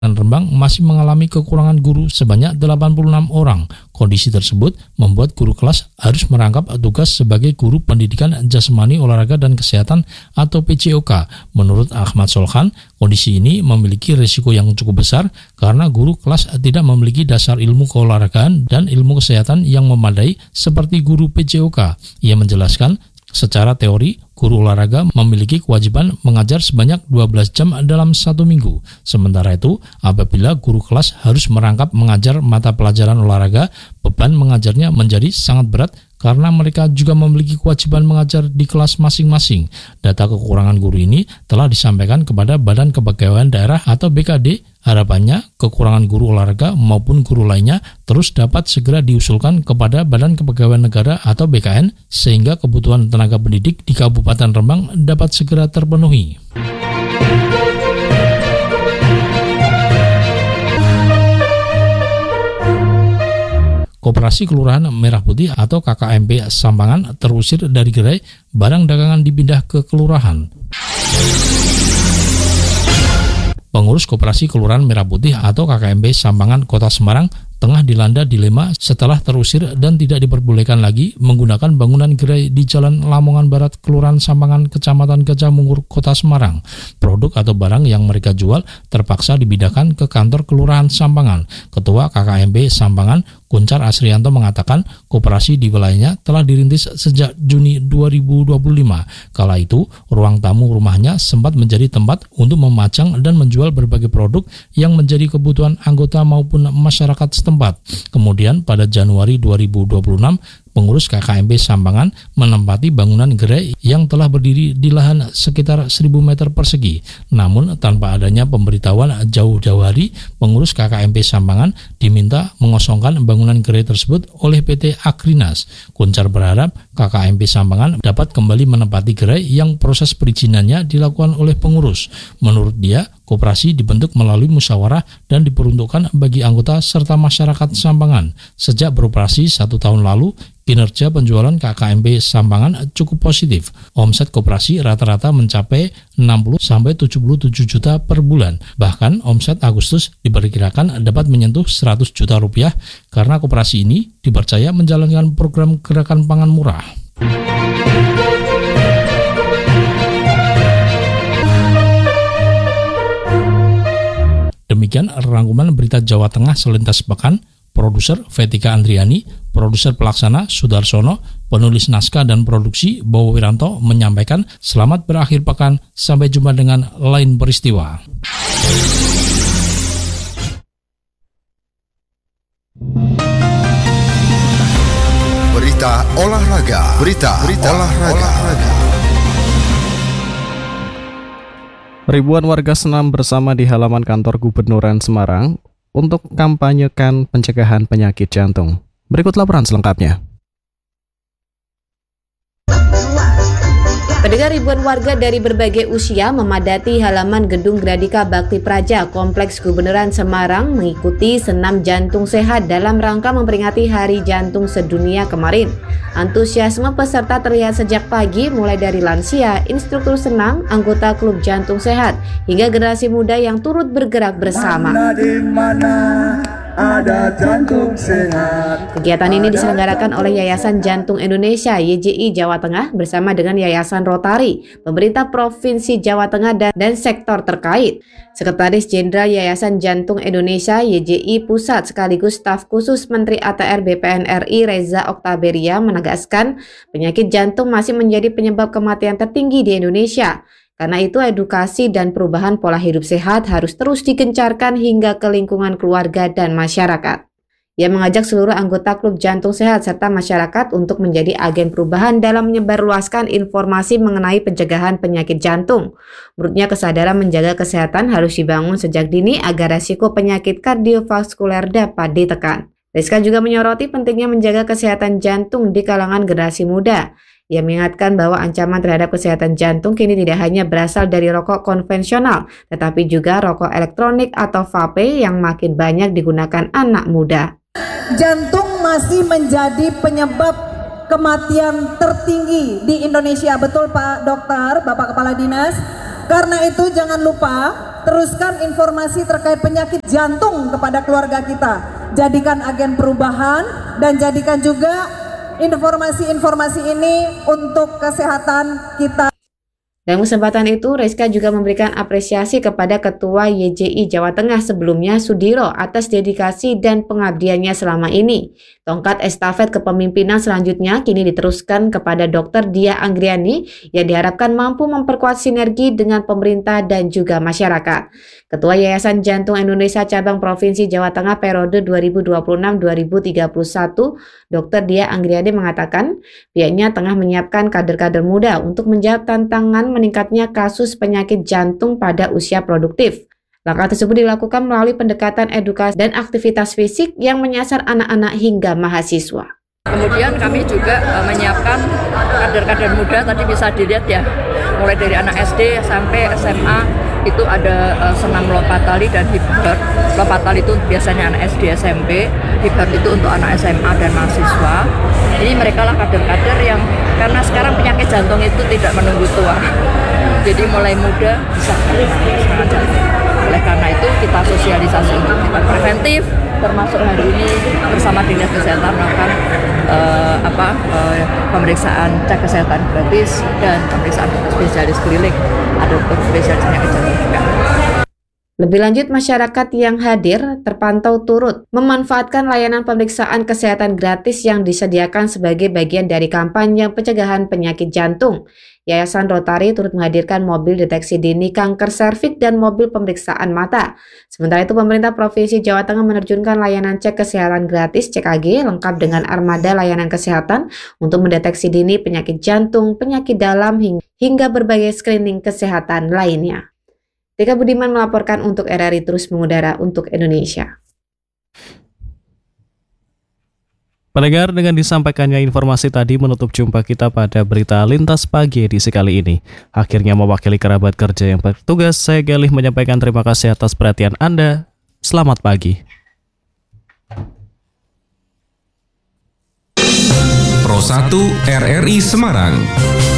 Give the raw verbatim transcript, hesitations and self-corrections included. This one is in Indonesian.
Rembang masih mengalami kekurangan guru sebanyak delapan puluh enam orang. Kondisi tersebut membuat guru kelas harus merangkap tugas sebagai guru pendidikan jasmani, olahraga, dan kesehatan atau P C O K. Menurut Ahmad Solkhan, kondisi ini memiliki risiko yang cukup besar karena guru kelas tidak memiliki dasar ilmu keolahragaan dan ilmu kesehatan yang memadai seperti guru P C O K. Ia menjelaskan, secara teori, guru olahraga memiliki kewajiban mengajar sebanyak dua belas jam dalam satu minggu. Sementara itu, apabila guru kelas harus merangkap mengajar mata pelajaran olahraga, beban mengajarnya menjadi sangat berat karena mereka juga memiliki kewajiban mengajar di kelas masing-masing. Data kekurangan guru ini telah disampaikan kepada Badan Kepegawaian Daerah atau B K D. Harapannya, kekurangan guru olahraga maupun guru lainnya terus dapat segera diusulkan kepada Badan Kepegawaian Negara atau B K N sehingga kebutuhan tenaga pendidik di Kabupaten Rembang dapat segera terpenuhi. Koperasi Kelurahan Merah Putih atau K K M P Sampangan terusir dari gerai, barang dagangan dipindah ke kelurahan. Pengurus Koperasi Kelurahan Merah Putih atau K K M P Sampangan Kota Semarang tengah dilanda dilema setelah terusir dan tidak diperbolehkan lagi menggunakan bangunan gerai di Jalan Lamongan Barat, Kelurahan Sampangan, Kecamatan Gajah Mungkur, Kota Semarang. Produk atau barang yang mereka jual terpaksa dipindahkan ke kantor Kelurahan Sampangan. Ketua K K M P Sampangan, Kuncar Asrianto, mengatakan koperasi di wilayahnya telah dirintis sejak Juni dua ribu dua puluh lima. Kala itu, ruang tamu rumahnya sempat menjadi tempat untuk memajang dan menjual berbagai produk yang menjadi kebutuhan anggota maupun masyarakat setempat. Kemudian pada Januari dua ribu dua puluh enam, pengurus K K M P Sampangan menempati bangunan gerai yang telah berdiri di lahan sekitar seribu meter persegi. Namun tanpa adanya pemberitahuan jauh-jauh hari, pengurus K K M P Sampangan diminta mengosongkan bangunan gerai tersebut oleh P T Akrinas. Kuncar berharap K K M P Sampangan dapat kembali menempati gerai yang proses perizinannya dilakukan oleh pengurus. Menurut dia, koperasi dibentuk melalui musyawarah dan diperuntukkan bagi anggota serta masyarakat Sampangan. Sejak beroperasi satu tahun lalu, kinerja penjualan K K M P Sampangan cukup positif. Omset koperasi rata-rata mencapai enam puluh sampai tujuh puluh tujuh juta per bulan. Bahkan omset Agustus diperkirakan dapat menyentuh seratus juta rupiah karena koperasi ini dipercaya menjalankan program gerakan pangan murah. Demikian rangkuman berita Jawa Tengah selintas pekan. Produser Vetika Andriani, produser pelaksana Sudarsono, penulis naskah dan produksi Bowo Wiranto menyampaikan selamat berakhir pekan, sampai jumpa dengan lain peristiwa. Berita olahraga, berita, berita olahraga. olahraga. Ribuan warga senam bersama di halaman kantor Gubernuran Semarang untuk kampanyekan pencegahan penyakit jantung. Berikut laporan selengkapnya. Pendengar, ribuan warga dari berbagai usia memadati halaman Gedung Gradika Bakti Praja Kompleks Gubernuran Semarang mengikuti senam jantung sehat dalam rangka memperingati Hari Jantung Sedunia kemarin. Antusiasme peserta terlihat sejak pagi, mulai dari lansia, instruktur senam, anggota klub jantung sehat, hingga generasi muda yang turut bergerak bersama. Mana di mana ada jantung sehat. Kegiatan ini diselenggarakan oleh Yayasan Jantung Indonesia Y J I Jawa Tengah bersama dengan Yayasan Rotary, pemerintah Provinsi Jawa Tengah dan, dan sektor terkait. Sekretaris Jenderal Yayasan Jantung Indonesia Y J I Pusat sekaligus staf khusus Menteri A T R B P N R I Reza Oktaberia menegaskan penyakit jantung masih menjadi penyebab kematian tertinggi di Indonesia. Karena itu, edukasi dan perubahan pola hidup sehat harus terus digencarkan hingga ke lingkungan keluarga dan masyarakat. Ia mengajak seluruh anggota klub jantung sehat serta masyarakat untuk menjadi agen perubahan dalam menyebarluaskan informasi mengenai pencegahan penyakit jantung. Menurutnya, kesadaran menjaga kesehatan harus dibangun sejak dini agar risiko penyakit kardiovaskuler dapat ditekan. Rizka juga menyoroti pentingnya menjaga kesehatan jantung di kalangan generasi muda. Ia mengingatkan bahwa ancaman terhadap kesehatan jantung kini tidak hanya berasal dari rokok konvensional, tetapi juga rokok elektronik atau vape yang makin banyak digunakan anak muda. Jantung masih menjadi penyebab kematian tertinggi di Indonesia. Betul Pak Dokter, Bapak Kepala Dinas? Karena itu jangan lupa teruskan informasi terkait penyakit jantung kepada keluarga kita. Jadikan agen perubahan dan jadikan juga informasi-informasi ini untuk kesehatan kita. Dalam kesempatan itu, Rizka juga memberikan apresiasi kepada Ketua Y J I Jawa Tengah sebelumnya, Sudiro, atas dedikasi dan pengabdiannya selama ini. Tongkat estafet kepemimpinan selanjutnya kini diteruskan kepada Dokter Dia Anggriani yang diharapkan mampu memperkuat sinergi dengan pemerintah dan juga masyarakat. Ketua Yayasan Jantung Indonesia Cabang Provinsi Jawa Tengah periode dua ribu dua puluh enam sampai dua ribu tiga puluh satu, Dokter Dia Anggriani mengatakan pihaknya tengah menyiapkan kader-kader muda untuk menjawab tantangan meningkatnya kasus penyakit jantung pada usia produktif. Langkah tersebut dilakukan melalui pendekatan edukasi dan aktivitas fisik yang menyasar anak-anak hingga mahasiswa. Kemudian kami juga uh, menyiapkan kader-kader muda, tadi bisa dilihat ya, mulai dari anak S D sampai S M A itu ada uh, senam lompat tali dan hipbar. Lompat tali itu biasanya anak S D S M P, hipbar itu untuk anak S M A dan mahasiswa. Ini mereka lah kader-kader yang karena sekarang penyakit jantung itu tidak menunggu tua, jadi mulai muda bisa serangan jantung. Oleh karena itu kita sosialisasi untuk kita preventif, termasuk hari ini bersama Dinas Kesehatan melakukan uh, apa uh, pemeriksaan cek kesehatan gratis dan pemeriksaan spesialis klinik, ada dokter spesialis penyakit jantung juga. Lebih lanjut, masyarakat yang hadir terpantau turut memanfaatkan layanan pemeriksaan kesehatan gratis yang disediakan sebagai bagian dari kampanye pencegahan penyakit jantung. Yayasan Rotary turut menghadirkan mobil deteksi dini kanker serviks dan mobil pemeriksaan mata. Sementara itu, pemerintah Provinsi Jawa Tengah menerjunkan layanan cek kesehatan gratis C K G lengkap dengan armada layanan kesehatan untuk mendeteksi dini penyakit jantung, penyakit dalam, hingga berbagai screening kesehatan lainnya. Tika Budiman melaporkan untuk R R I Terus Mengudara untuk Indonesia. Pendengar, dengan disampaikannya informasi tadi menutup jumpa kita pada berita Lintas Pagi edisi kali ini. Akhirnya mewakili kerabat kerja yang bertugas, saya Galih menyampaikan terima kasih atas perhatian Anda. Selamat pagi. Pro satu R R I Semarang.